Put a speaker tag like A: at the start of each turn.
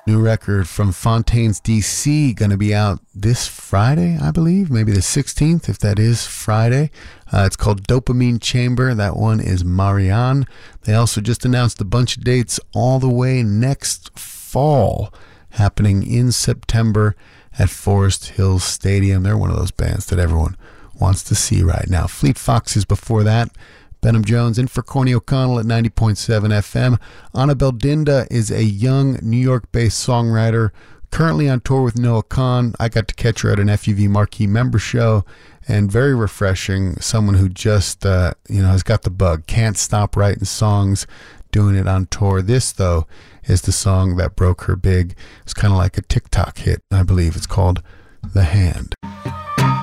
A: New record from Fontaines DC, going to be out this Friday, I believe, maybe the 16th, if that is Friday. It's called Dopamine Chamber. That one is Marianne. They also just announced a bunch of dates all the way next fall, happening in September at Forest Hills Stadium. They're one of those bands that everyone wants to see right now. Fleet Foxes before that. Benham Jones in for Corny O'Connell at 90.7 FM. Annabelle Dinda is a young New York-based songwriter currently on tour with Noah Kahan. I got to catch her at an FUV Marquee member show, and very refreshing. Someone who just, has got the bug. Can't stop writing songs, doing it on tour. This, though, is the song that broke her big. It's kind of like a TikTok hit, I believe. It's called The Hand.